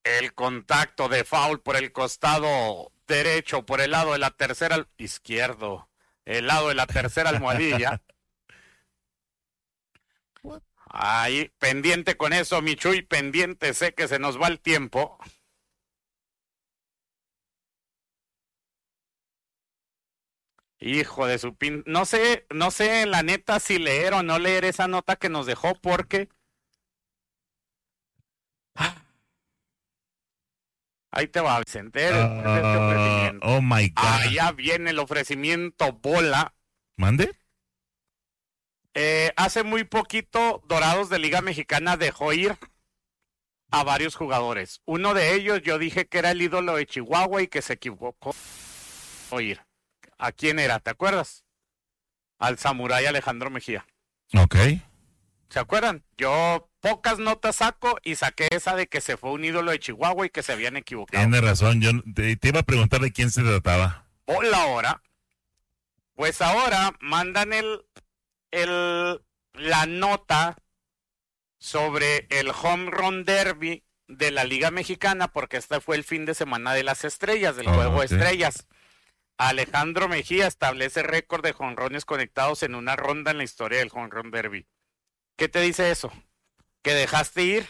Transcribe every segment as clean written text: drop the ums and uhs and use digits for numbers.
El contacto de foul por el costado derecho, por el lado de la tercera izquierdo, el lado de la tercera almohadilla. Ahí, pendiente con eso, Michuy, pendiente, sé que se nos va el tiempo. Hijo de su pin... No sé, la neta, si leer o no leer esa nota que nos dejó, porque... Ahí te va, Vicente. Oh my God. Allá viene el ofrecimiento bola. ¿Mande? Hace muy poquito, Dorados de Liga Mexicana dejó ir a varios jugadores. Uno de ellos yo dije que era el ídolo de Chihuahua y que se equivocó. Ir. ¿A quién era? ¿Te acuerdas? Al samurái Alejandro Mejía. Ok. ¿Se acuerdan? Yo pocas notas saco y saqué esa de que se fue un ídolo de Chihuahua y que se habían equivocado. Tiene razón, yo te iba a preguntar de quién se trataba. Hola, ahora. Pues ahora mandan la nota sobre el Home Run Derby de la Liga Mexicana, porque este fue el fin de semana de las estrellas, del Juego de Estrellas. Alejandro Mejía establece récord de jonrones conectados en una ronda en la historia del Home Run Derby. ¿Qué te dice eso? Que dejaste ir.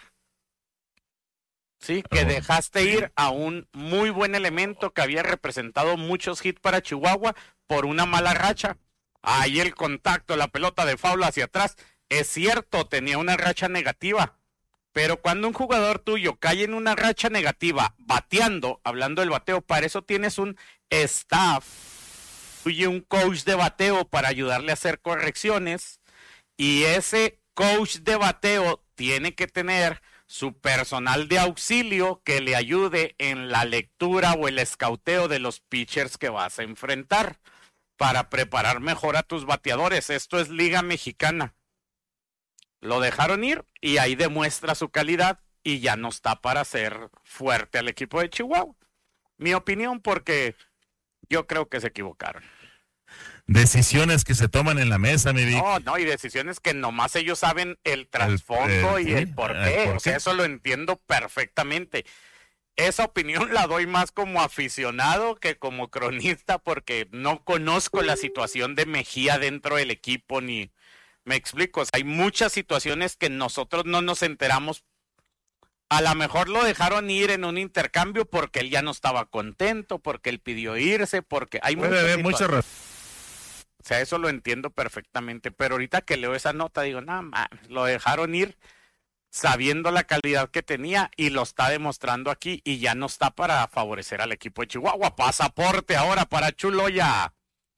Sí, que dejaste ir a un muy buen elemento que había representado muchos hits para Chihuahua por una mala racha. Ahí el contacto, la pelota de foul hacia atrás. Es cierto, tenía una racha negativa. Pero cuando un jugador tuyo cae en una racha negativa, bateando, hablando del bateo, para eso tienes un staff y un coach de bateo para ayudarle a hacer correcciones. Y ese coach de bateo tiene que tener su personal de auxilio que le ayude en la lectura o el escauteo de los pitchers que vas a enfrentar para preparar mejor a tus bateadores. Esto es Liga Mexicana. Lo dejaron ir y ahí demuestra su calidad y ya no está para hacer fuerte al equipo de Chihuahua. Mi opinión, porque yo creo que se equivocaron. Decisiones que se toman en la mesa, mi Vic. No, y decisiones que nomás ellos saben el trasfondo y el porqué. O sea, eso lo entiendo perfectamente. Esa opinión la doy más como aficionado que como cronista, porque no conozco la situación de Mejía dentro del equipo, ni... Me explico, o sea, hay muchas situaciones que nosotros no nos enteramos. A lo mejor lo dejaron ir en un intercambio porque él ya no estaba contento, porque él pidió irse, porque hay muchas razones. O sea, eso lo entiendo perfectamente, pero ahorita que leo esa nota digo, no, lo dejaron ir sabiendo la calidad que tenía y lo está demostrando aquí y ya no está para favorecer al equipo de Chihuahua. Pasaporte ahora para Chuloya.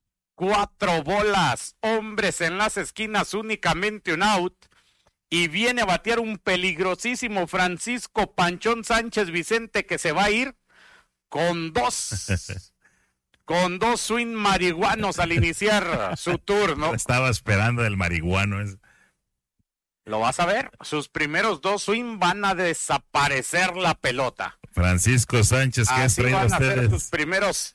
4 bolas, hombres en las esquinas, únicamente un out. Y viene a batear un peligrosísimo Francisco Panchón Sánchez Vicente, que se va a ir con dos swing marihuanos al iniciar su turno. Estaba esperando el marihuano. Lo vas a ver, sus primeros 2 swing van a desaparecer la pelota. Francisco Sánchez, ¿qué has traído van a ustedes? ser sus primeros...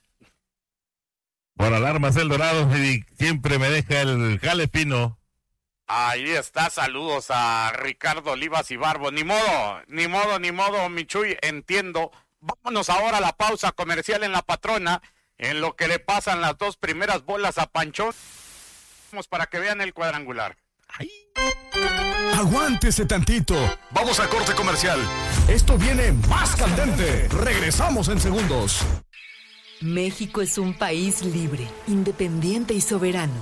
Por alarmas El Dorado, siempre me deja el jale fino. Ahí está, saludos a Ricardo Olivas y Barbo. Ni modo, Michuy, entiendo. Vámonos ahora a la pausa comercial en La Patrona, en lo que le pasan las 2 primeras bolas a Panchón. Vamos para que vean el cuadrangular. ¡Ay! Aguántese tantito. Vamos a corte comercial. Esto viene más candente. Regresamos en segundos. México es un país libre, independiente y soberano.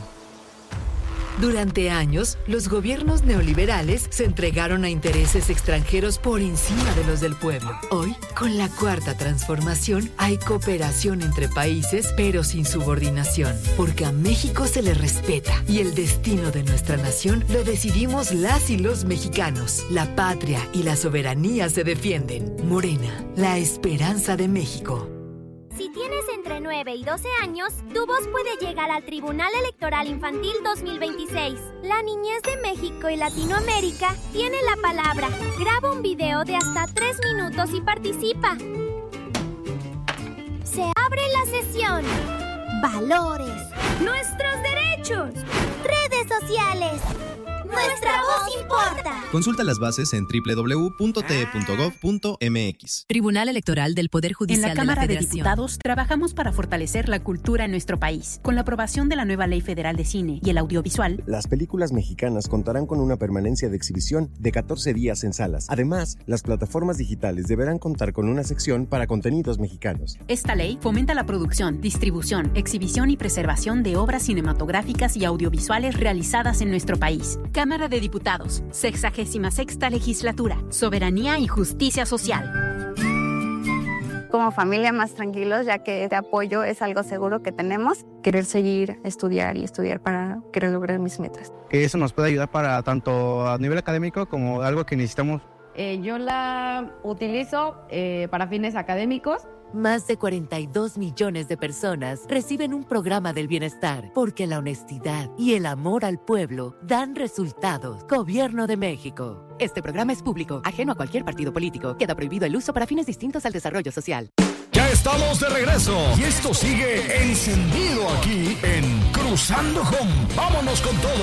Durante años, los gobiernos neoliberales se entregaron a intereses extranjeros por encima de los del pueblo. Hoy, con la Cuarta Transformación, hay cooperación entre países, pero sin subordinación, porque a México se le respeta y el destino de nuestra nación lo decidimos las y los mexicanos. La patria y la soberanía se defienden. Morena, la esperanza de México. Si tienes entre 9 y 12 años, tu voz puede llegar al Tribunal Electoral Infantil 2026. La niñez de México y Latinoamérica tiene la palabra. Graba un video de hasta 3 minutos y participa. Se abre la sesión. Valores. Nuestros derechos. Redes sociales. Nuestra voz importa. Consulta las bases en www.te.gov.mx. Tribunal Electoral del Poder Judicial En la Cámara de de la Federación. Diputados trabajamos para fortalecer la cultura en nuestro país. Con la aprobación de la nueva Ley Federal de Cine y el Audiovisual, las películas mexicanas contarán con una permanencia de exhibición de 14 días en salas. Además, las plataformas digitales deberán contar con una sección para contenidos mexicanos. esta ley fomenta la producción, distribución, exhibición y preservación de obras cinematográficas y audiovisuales realizadas en nuestro país. Cámara de Diputados, 66ª Legislatura, Soberanía y Justicia Social. Como familia más tranquilos, ya que este apoyo es algo seguro que tenemos. Querer seguir, estudiar para querer lograr mis metas. Que eso nos puede ayudar para tanto a nivel académico como algo que necesitamos. Yo la utilizo para fines académicos. Más de 42 millones de personas reciben un programa del bienestar porque la honestidad y el amor al pueblo dan resultados. Gobierno de México. Este programa es público, ajeno a cualquier partido político. Queda prohibido el uso para fines distintos al desarrollo social. Ya estamos de regreso y esto sigue encendido aquí en Cruzando Home. ¡Vámonos con todo!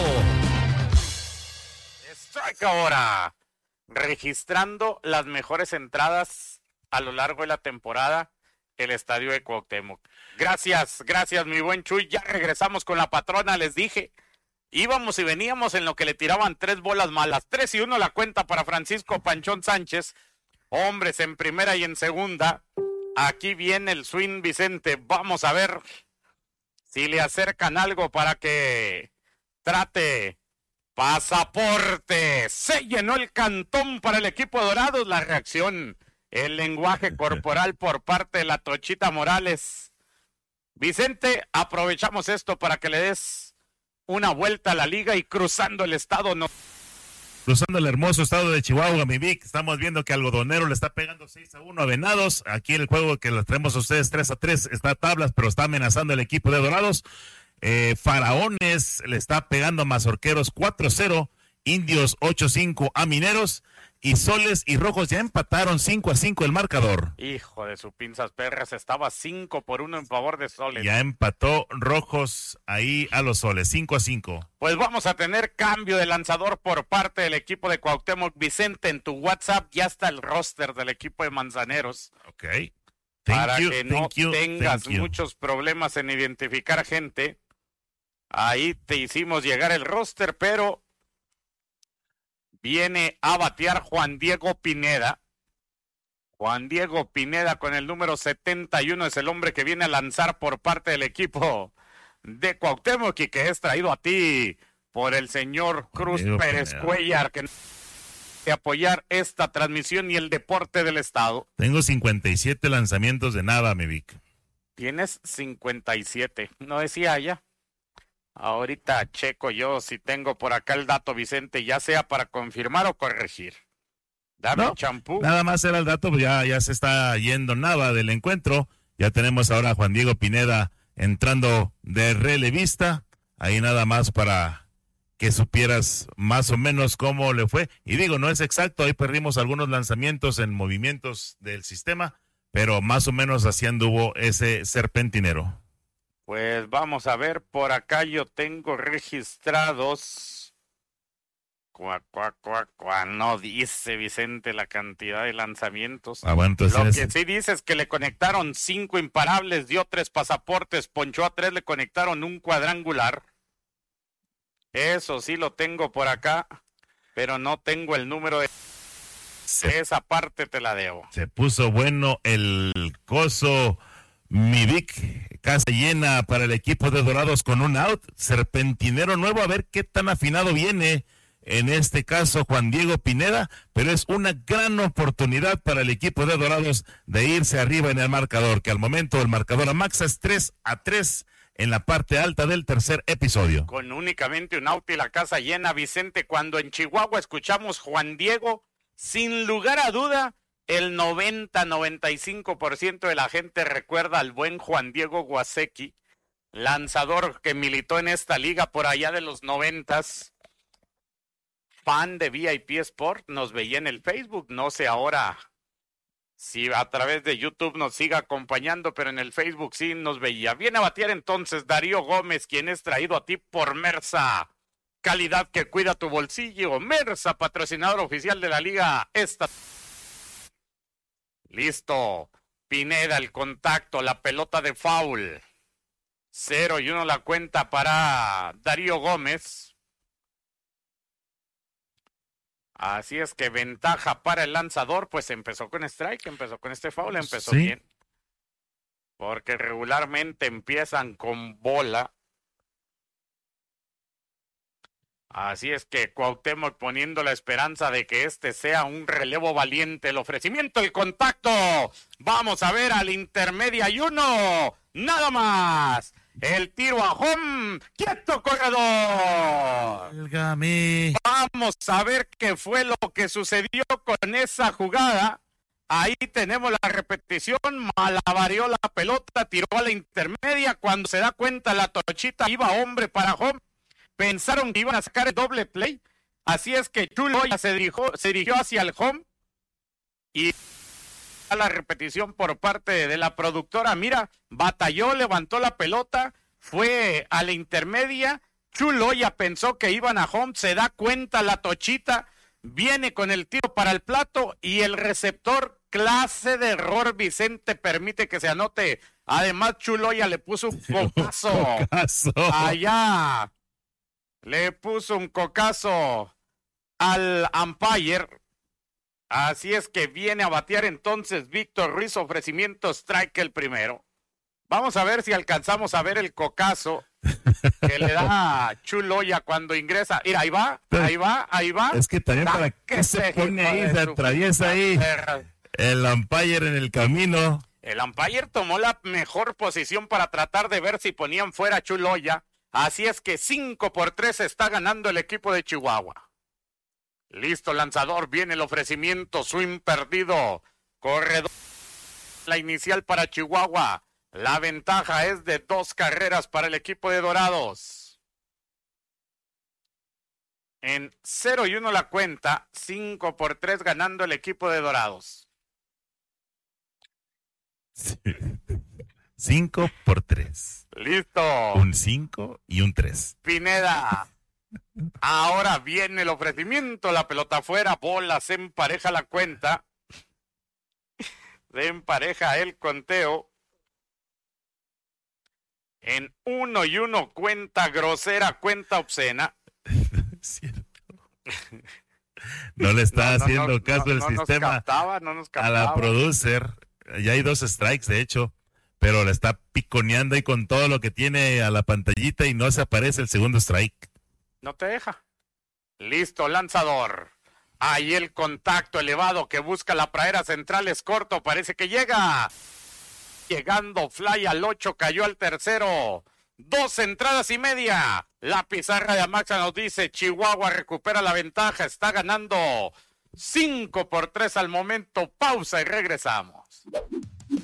Strike ahora. Registrando las mejores entradas a lo largo de la temporada, el estadio de Cuauhtémoc. Gracias, mi buen Chuy. Ya regresamos con la patrona, les dije. Íbamos y veníamos en lo que le tiraban 3 bolas malas. 3-1 la cuenta para Francisco Panchón Sánchez. Hombres en primera y en segunda. Aquí viene el swing Vicente. Vamos a ver si le acercan algo para que trate. Pasaporte. Se llenó el cantón para el equipo de Dorados. La reacción, el lenguaje corporal por parte de la Tochita Morales. Vicente, aprovechamos esto para que le des una vuelta a la liga y cruzando el estado. Cruzando el hermoso estado de Chihuahua, mi Vic, estamos viendo que Algodonero le está pegando 6-1 a Venados. Aquí el juego que les traemos a ustedes 3-3 está a tablas, pero está amenazando el equipo de Dorados. Faraones le está pegando a Mazorqueros 4-0, Indios 8-5 a Mineros, y Soles y Rojos ya empataron 5-5 el marcador. Hijo de su pinzas perras, estaba 5-1 en favor de Soles. Ya empató Rojos ahí a los Soles, 5-5. Pues vamos a tener cambio de lanzador por parte del equipo de Cuauhtémoc. Vicente, en tu WhatsApp ya está el roster del equipo de Manzaneros. Ok. Para que no tengas muchos problemas en identificar gente. Ahí te hicimos llegar el roster, pero viene a batear Juan Diego Pineda. Juan Diego Pineda con el número 71 es el hombre que viene a lanzar por parte del equipo de Cuauhtémoc y que es traído a ti por el señor Cruz Pérez Cuellar, que de apoyar esta transmisión y el deporte del estado. Tengo 57 lanzamientos de nada, mi Vic. Tienes 57, no decía ya. Ahorita checo yo si tengo por acá el dato, Vicente, ya sea para confirmar o corregir. Dame champú. Nada más era el dato, pues ya se está yendo nada del encuentro. Ya tenemos ahora a Juan Diego Pineda entrando de relevista. Ahí nada más para que supieras más o menos cómo le fue. Y digo, no es exacto, ahí perdimos algunos lanzamientos en movimientos del sistema, pero más o menos así anduvo ese serpentinero. Pues vamos a ver, por acá yo tengo registrados. No dice Vicente la cantidad de lanzamientos. Bueno, entonces lo que sí dice es que le conectaron 5 imparables, dio 3 pasaportes, ponchó a 3, le conectaron un cuadrangular. Eso sí lo tengo por acá, pero no tengo el número de... Esa parte te la debo. Se puso bueno el coso, mi Vic. Casa llena para el equipo de Dorados con un out. Serpentinero nuevo, a ver qué tan afinado viene. En este caso, Juan Diego Pineda, pero es una gran oportunidad para el equipo de Dorados de irse arriba en el marcador, que al momento el marcador a Maxa es 3-3 en la parte alta del tercer episodio. Con únicamente un out y la casa llena, Vicente, cuando en Chihuahua escuchamos Juan Diego, sin lugar a duda, el 90-95% de la gente recuerda al buen Juan Diego Guasecki, lanzador que militó en esta liga por allá de los 90s. Fan de VIP Sport, nos veía en el Facebook, no sé ahora si a través de YouTube nos siga acompañando, pero en el Facebook sí nos veía. Viene a batear entonces Darío Gómez, quien es traído a ti por Mersa. calidad que cuida tu bolsillo. Mersa, patrocinador oficial de la Liga esta. Listo. Pineda, el contacto, la pelota de foul. 0-1 la cuenta para Darío Gómez. Así es que ventaja para el lanzador, pues empezó con strike, empezó con este foul, empezó bien. Porque regularmente empiezan con bola. Así es que Cuauhtémoc poniendo la esperanza de que este sea un relevo valiente. El ofrecimiento, el contacto. Vamos a ver al intermedia y uno. Nada más. El tiro a home. ¡Quieto, corredor! Válgame. Vamos a ver qué fue lo que sucedió con esa jugada. Ahí tenemos la repetición. Malabareó la pelota, tiró a la intermedia. Cuando se da cuenta la Tochita iba hombre para home. Pensaron que iban a sacar el doble play. Así es que Chulo ya se dirigió hacia el home. Y a la repetición por parte de la productora. Mira, batalló, levantó la pelota, fue a la intermedia. Chulo ya pensó que iban a home. Se da cuenta la Tochita. Viene con el tiro para el plato. Y el receptor, clase de error, Vicente, permite que se anote. Además, Chulo ya le puso un cocazo. Allá. Le puso un cocazo al umpire. Así es que viene a batear entonces Víctor Ruiz, ofrecimiento strike el primero. Vamos a ver si alcanzamos a ver el cocazo que le da Chuloya cuando ingresa. Mira, ahí va. Es que también para qué se pone ahí, se atraviesa ahí el umpire en el camino. El umpire tomó la mejor posición para tratar de ver si ponían fuera a Chuloya. Así es que 5-3 está ganando el equipo de Chihuahua. Listo, lanzador, viene el ofrecimiento, swing perdido, corredor. La inicial para Chihuahua. La ventaja es de 2 carreras para el equipo de Dorados. En 0-1 la cuenta, 5-3 ganando el equipo de Dorados. Sí. 5-3. Listo. Un 5 y un 3. Pineda. Ahora viene el ofrecimiento, la pelota afuera, bola, se empareja la cuenta. Se empareja el conteo. En 1-1 cuenta grosera, cuenta obscena. Cierto. No le está haciendo caso el sistema a la producer. Ya hay 2 strikes, de hecho. Pero le está piconeando ahí con todo lo que tiene a la pantallita y no se aparece el segundo strike. No te deja. Listo, lanzador. Ahí el contacto elevado que busca la pradera central es corto, parece que llega. Llegando fly al 8, cayó al tercero. 2 entradas y media. La pizarra de Amaxa nos dice Chihuahua recupera la ventaja, está ganando 5-3 al momento. Pausa y regresamos.